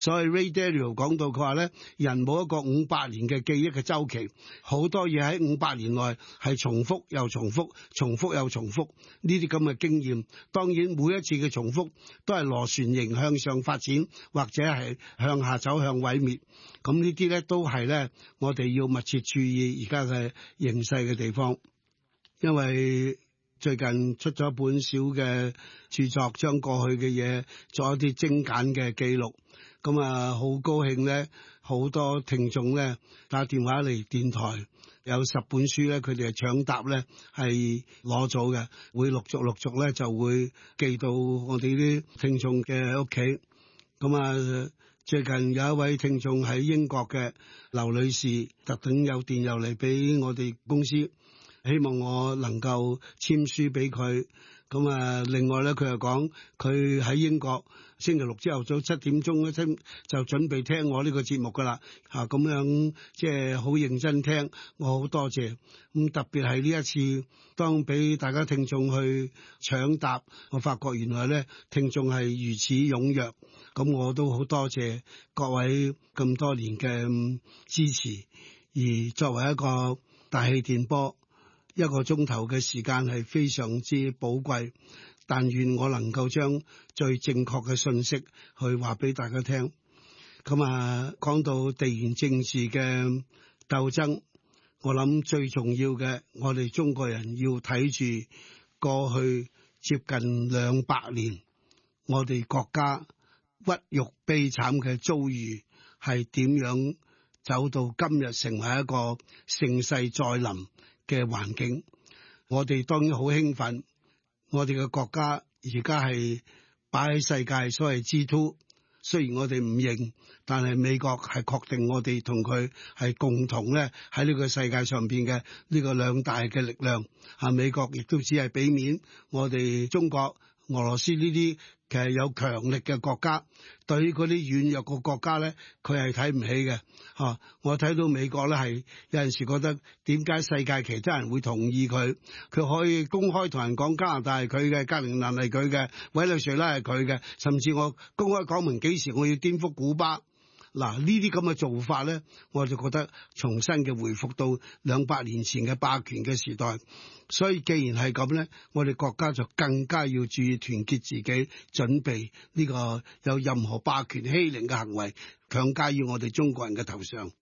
所以 Ray Dalio 講到佢話咧，人冇一個500年嘅記憶嘅周期，好多嘢喺500年內係重複又重複，重複又重複呢啲咁嘅經驗。當然每一次嘅重複都係螺旋形向上發展，或者係向下走向毀滅。咁呢啲咧都係咧我哋要密切注意而家嘅形勢嘅地方，因為最近出咗一本小嘅著作，將過去嘅嘢做一啲精簡嘅記錄。咁啊，好高興咧，好多聽眾咧打電話嚟電台，有10本書咧，佢哋係搶答咧，係攞咗嘅，會陸續咧就會寄到我哋啲聽眾嘅屋企。咁啊，最近有一位聽眾喺英國嘅劉女士，特登有電郵嚟俾我哋公司，希望我能夠簽書俾佢。咁啊，另外咧，佢又講佢喺英國星期六朝頭早7點鐘咧就準備聽我呢個節目噶啦，咁樣即係好認真聽，我好多謝。咁特別係呢一次，當俾大家聽眾去搶答，我發覺原來咧聽眾係如此踴躍，咁我都好多謝各位咁多年嘅支持。而作為一個大氣電波，1個鐘頭嘅時間係非常之寶貴，但願我能夠將最正確嘅信息去話俾大家聽。咁啊，講到地緣政治嘅鬥爭，我諗最重要嘅，我哋中國人要睇住過去接近200年，我哋國家屈辱悲慘嘅遭遇係點樣走到今日成為一個盛世再臨嘅環境。我哋當然好興奮，我哋嘅國家而家係擺喺世界所謂G2，雖然我哋唔認，但係美國係確定我哋同佢係共同咧喺呢個世界上邊嘅呢個兩大嘅力量。美國亦都只係俾面，我哋中國、俄羅斯呢啲其實有強力嘅國家，對於嗰啲軟弱嘅國家咧，佢係睇唔起嘅。我睇到美國咧係有陣時覺得點解世界其他人會同意佢？佢可以公開同人講加拿大係佢嘅，格陵蘭係佢嘅，委內瑞拉係佢嘅，甚至我公開講明幾時我要顛覆古巴。嗱，呢啲咁嘅做法咧，我就覺得重新嘅回復到200年前嘅霸權嘅時代。所以既然係咁咧，我哋國家就更加要注意團結自己，準備呢個有任何霸權欺凌嘅行為強加於我哋中國人嘅頭上。